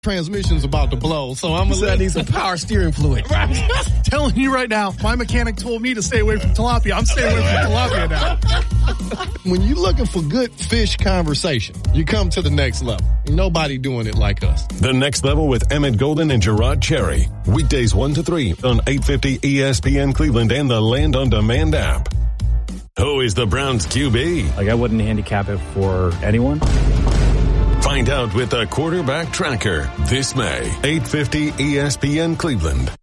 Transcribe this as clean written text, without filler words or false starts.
transmission's about to blow, so I'm gonna need some power steering fluid. Telling you right now, my mechanic told me to stay away from tilapia. I'm staying away from tilapia now. When you're looking for good fish conversation, you come to the next level. Nobody doing it like us. The Next Level with Emmett Golden and Gerard Cherry. Weekdays 1 to 3 on 850 ESPN Cleveland and the Land on Demand app. Who is the Browns QB? I wouldn't handicap it for anyone. Find out with the Quarterback Tracker this May, 850 ESPN Cleveland.